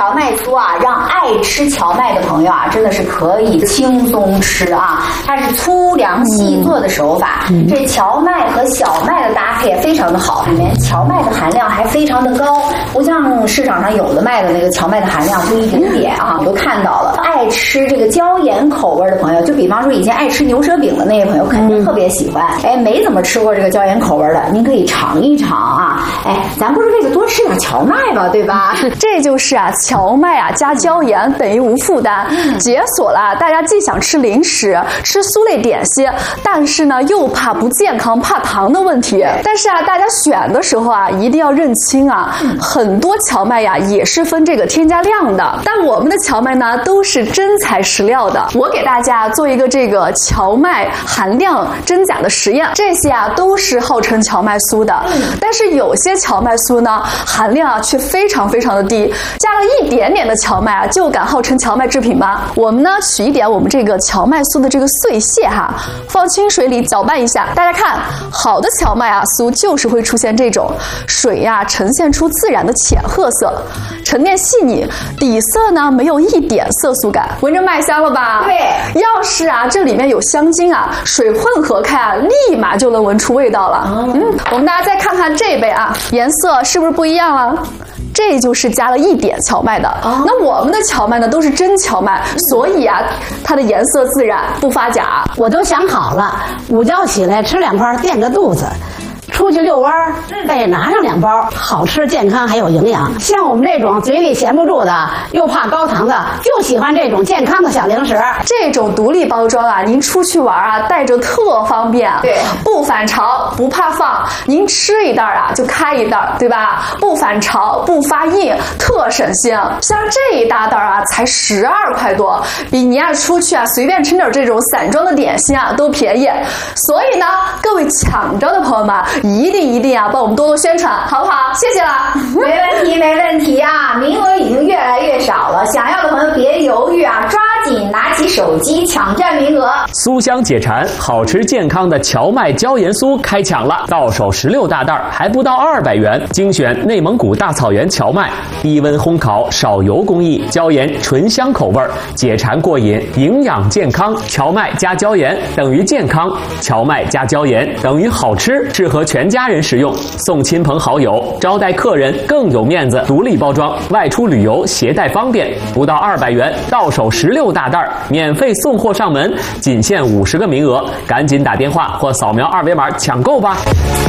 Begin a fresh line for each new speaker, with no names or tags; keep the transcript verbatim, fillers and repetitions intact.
荞麦酥啊，让爱吃荞麦的朋友啊，真的是可以轻松吃啊。它是粗粮细做的手法，嗯、这荞麦和小麦的搭配非常的好，里面荞麦的含量还非常的高，不像市场上有的卖的那个荞麦的含量就一点点啊，你都看到了。爱吃这个椒盐口味的朋友，就比方说以前爱吃牛舌饼的那些朋友，肯定特别喜欢。哎，没怎么吃过这个椒盐口味的，您可以尝一尝啊。哎，咱不是为了多吃点荞麦吗？对吧？
这就是啊，荞麦啊加椒盐等于无负担，解锁了大家既想吃零食、吃酥类点心，但是呢又怕不健康、怕糖的问题。但是啊，大家选的时候啊，一定要认清啊，很多荞麦呀也是分这个添加量的，但我们的荞麦呢都是真材实料的。我给大家做一个这个荞麦含量真假的实验，这些啊都是号称荞麦酥的，但是有些荞麦酥呢含量啊却非常非常的低，加了一点点的荞麦啊就敢号称荞麦制品吗？我们呢取一点我们这个荞麦酥的这个碎屑哈，放清水里搅拌一下，大家看，好的荞麦啊酥就是会出现这种水呀、啊、呈现出自然的浅褐色，沉淀细腻，底色呢没有一点色素感，闻着麦香了吧？
对，
要是啊这里面有香精啊，水混合开啊，立马就能闻出味道了。嗯，嗯我们大家再看看这杯啊，颜色是不是不一样了？这就是加了一点荞麦的。哦、那我们的荞麦呢都是真荞麦，所以啊它的颜色自然不发假。
我都想好了，午觉起来吃两包垫个肚子，出去遛弯儿，再拿上两包，好吃健康还有营养。像我们这种嘴里闲不住的，又怕高糖的，就喜欢这种健康的小零食。
这种独立包装啊，您出去玩啊，带着特方便。
对，
不反潮，不怕放，您吃一袋啊就开一袋，对吧？不反潮，不发硬，特省心。像这一大袋啊，才十二块多，比你啊出去啊随便吃点这种散装的点心啊都便宜。所以呢，各位抢着的朋友们，一定一定啊，帮我们多多宣传，好不好？谢谢了。
没问题，没问题啊！名额已经越来越少了，想要的朋友别犹豫啊，抓紧拿起手机抢占名额。
酥香解馋，好吃健康的荞麦椒盐酥开抢了，到手十六大袋，还不到二百元。精选内蒙古大草原荞麦，低温烘烤，少油工艺，椒盐醇香口味，解馋过瘾，营养健康。荞麦加椒盐等于健康，荞麦加椒盐等于好吃，适合全家人食用，送亲朋好友，招待客人更有面子。独立包装，外出旅游携带方便，不到二百元，到手十六大袋，免费送货上门，仅限五十个名额，赶紧打电话或扫描二维码抢购吧。